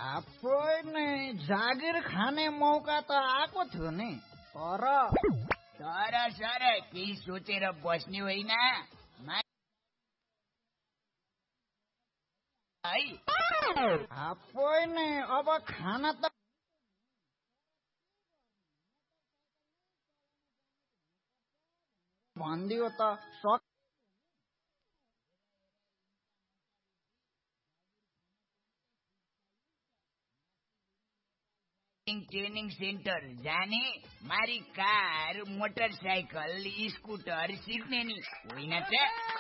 आफै नै जागिर खाने मौका त आएको थियो नि, तर सर केही सोचेर बस्ने होइन आफै नै अब खाना त भनिदियो त ट्रेनिङ सेन्टर जाने, मारी कार, मोटरसाइकल, स्कुटर सिक्ने नि होइन त?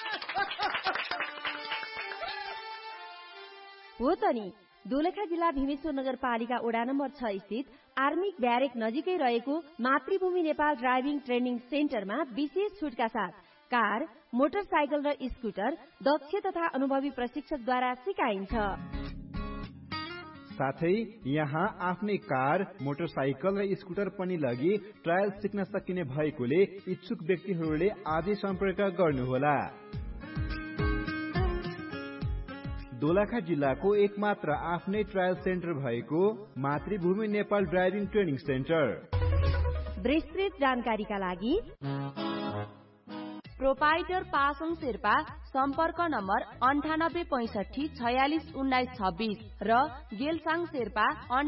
हो त नि। दोलखा जिल्ला भीमेश्वर नगरपालिका वडा नम्बर 6 स्थित आर्मी ब्यारेक नजिकै रहेको मातृभूमि नेपाल ड्राइभिङ ट्रेनिङ सेन्टरमा विशेष छुटका साथ कार, मोटरसाइकल र स्कुटर दक्ष तथा अनुभवी प्रशिक्षकद्वारा सिकाइन्छ। साथै यहाँ आफ्नै कार, मोटरसाइकल र स्कुटर पनि लगी ट्रायल सिक्न सकिने भएकोले इच्छुक व्यक्तिहरूले आजै सम्पर्क गर्नुहोला। दोलखा जिल्लाको एकमात्र आफ्नै ट्रायल सेन्टर भएको मातृभूमि नेपाल ड्राइभिङ ट्रेनिङ सेन्टर। विस्तृत जानकारीका लागि प्रोपाइटर पासङ शेर्पा, सम्पर्क नम्बर 9865461926 र गेलसाङ शेर्पा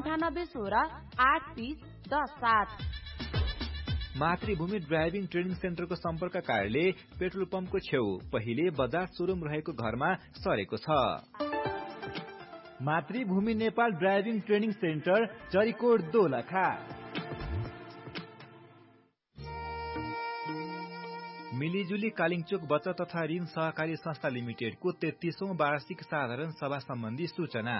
98168307। मातृभूमि ड्राइभिङ ट्रेनिङ सेन्टरको सम्पर्क कार्यालय पेट्रोल पम्पको छेउ पहिले बजाज सोरुम रहेको घरमा सरेको छ। मातृभूमि Nepal driving training centre, Charikot, Dolakha. मिलिजुली कालिङचोक बचत तथा ऋण सहकारी संस्था लिमिटेडको 33औं वार्षिक साधारण सभा सम्बन्धी सूचना।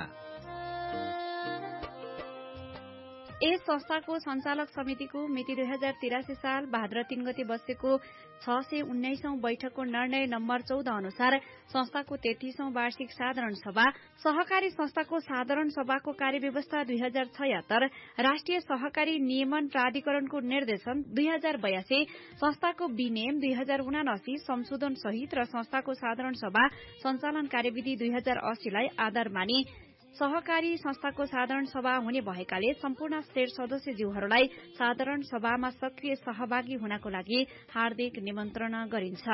यस संस्थाको सञ्चालक समितिको मिति 2083 साल भाद्र 3 गते बसेको 619औं बैठकको निर्णय नम्बर 14 अनुसार संस्थाको 33औं वार्षिक साधारण सभा, सहकारी संस्थाको साधारण सभाको कार्यव्यवस्था 2076, राष्ट्रिय सहकारी नियमन प्राधिकरणको निर्देशन 2082, संस्थाको विनियम 2079 संशोधन सहित र संस्थाको साधारण सभा सञ्चालन कार्यविधि 2080 लाई आधार मानी सहकारी संस्थाको साधारण सभा हुने भएकाले सम्पूर्ण शेयर सदस्यज्यूहरूलाई साधारण सभामा सक्रिय सहभागी हुनको लागि हार्दिक निमन्त्रणा गरिन्छ।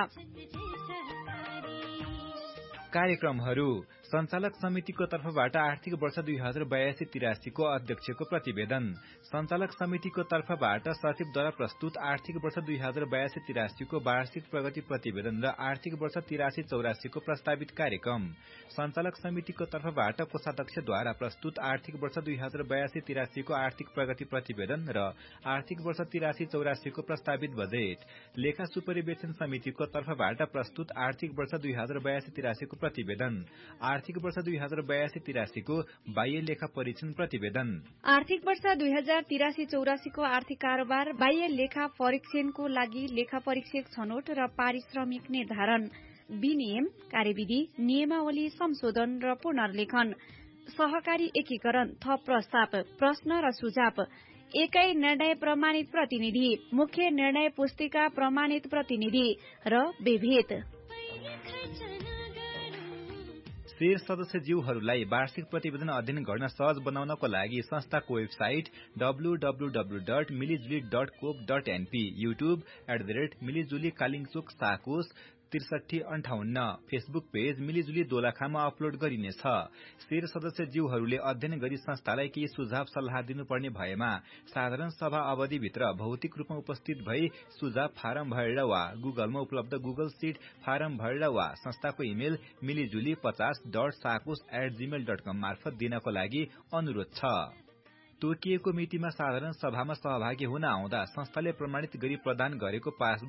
कार्यक्रमहरू सञ्चालक समितिको तर्फबाट आर्थिक वर्ष 2082-83 को अध्यक्षको प्रतिवेदन, सञ्चालक समितिको तर्फबाट सचिवद्वारा प्रस्तुत आर्थिक वर्ष 2082-83 को वार्षिक प्रगति प्रतिवेदन र आर्थिक वर्ष 83-84 को प्रस्तावित कार्यक्रम, सञ्चालक समितिको तर्फबाट कोषाध्यक्षद्वारा प्रस्तुत आर्थिक वर्ष 2082-83 को आर्थिक प्रगति प्रतिवेदन र आर्थिक वर्ष 83-84 को प्रस्तावित बजेट, लेखा सुपरिवेक्षण समितिको तर्फबाट प्रस्तुत आर्थिक वर्ष 2082-83 को प्रतिवेदन, आर्थिक वर्ष 2082-83 को बाह्य लेखा परीक्षण प्रतिवेदन, आर्थिक वर्ष 2083-84 को आर्थिक कारोबार बाह्य लेखा परीक्षणको लागि लेखा परीक्षक छनौट र पारिश्रमिक निर्धारण, विनियम, कार्यविधि, नियमावली संशोधन र पुनर्लेखन, सहकारी एकीकरण, थप प्रस्ताव, प्रश्न र सुझाव, एकै निर्णय प्रमाणित प्रतिनिधि, मुख्य निर्णय पुस्तिका प्रमाणित प्रतिनिधि र विभेद। शेयर सदस्यज्यूहरूलाई वार्षिक प्रतिवेदन अध्ययन गर्न सहज बनाउनको लागि संस्थाको website www.milijuli.coop.np, YouTube @मिलिजुली कालिङचोक साकोस 6358, Facebook page मिलिजुली दोलखामा upload गरिनेछ। शेयर सदस्यज्यूहरूले अध्ययन गरी संस्थालाई केही सुझाव सल्लाह दिनुपर्ने भएमा साधारण सभा अवधिभित्र भौतिक रूपमा उपस्थित भई सुझाव फारम भरेर वा गुगलमा उपलब्ध गुगल सीट फारम भरेर वा संस्थाको इमेल milijuli50.sakos@gmail.com मार्फत दिनको लागि अनुरोध छ। तोकिएको मितिमा साधारण सभामा सहभागी हुन आउँदा संस्थाले प्रमाणित गरी प्रदान गरेको पासबुक